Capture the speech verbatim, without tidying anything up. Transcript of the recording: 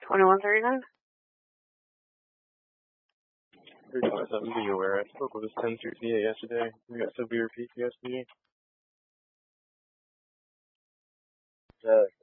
twenty-one thirty-nine. thirty-five be aware. I spoke with his ten through D A yesterday. We got severe P T S D. Uh,